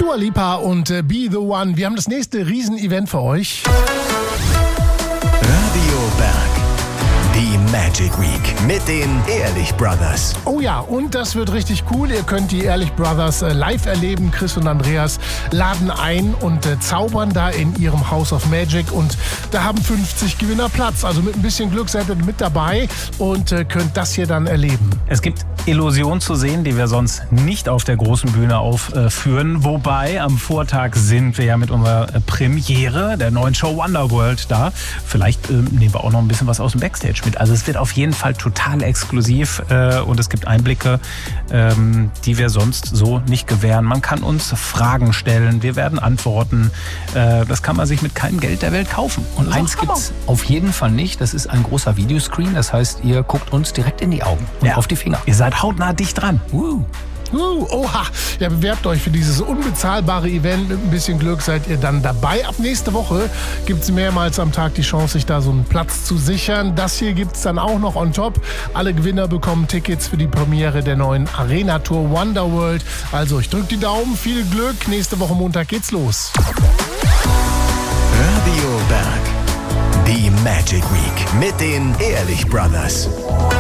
Dua Lipa und Be The One. Wir haben das nächste Riesenevent für euch. Radio Berg. Die Magic Week mit den Ehrlich Brothers. Oh ja, und das wird richtig cool. Ihr könnt die Ehrlich Brothers live erleben. Chris und Andreas laden ein und zaubern da in ihrem House of Magic. Und da haben 50 Gewinner Platz. Also mit ein bisschen Glück seid ihr mit dabei und könnt das hier dann erleben. Es gibt Illusionen zu sehen, die wir sonst nicht auf der großen Bühne aufführen. Wobei am Vortag sind wir ja mit unserer Premiere der neuen Show Wonderworld da. Vielleicht nehmen wir auch noch ein bisschen was aus dem Backstage mit. Also es wird auf jeden Fall total exklusiv und es gibt Einblicke, die wir sonst so nicht gewähren. Man kann uns Fragen stellen, wir werden antworten. Das kann man sich mit keinem Geld der Welt kaufen. Und eins gibt's auf jeden Fall nicht, das ist ein großer Videoscreen. Das heißt, ihr guckt uns direkt in die Augen und auf die Finger. Ihr seid hautnah dicht dran. Oha, ja, bewerbt euch für dieses unbezahlbare Event. Mit ein bisschen Glück seid ihr dann dabei. Ab nächste Woche gibt es mehrmals am Tag die Chance, sich da so einen Platz zu sichern. Das hier gibt es dann auch noch on top. Alle Gewinner bekommen Tickets für die Premiere der neuen Arena-Tour Wonderworld. Also ich drücke die Daumen, viel Glück. Nächste Woche Montag geht's los. Radio Berg. Die Magic Week mit den Ehrlich Brothers.